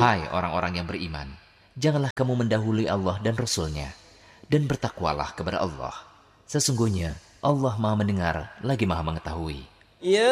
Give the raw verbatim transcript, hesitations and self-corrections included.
Hai orang-orang yang beriman, janganlah kamu mendahului Allah dan Rasul-Nya, dan bertakwalah kepada Allah. Sesungguhnya Allah Maha mendengar lagi Maha mengetahui. يا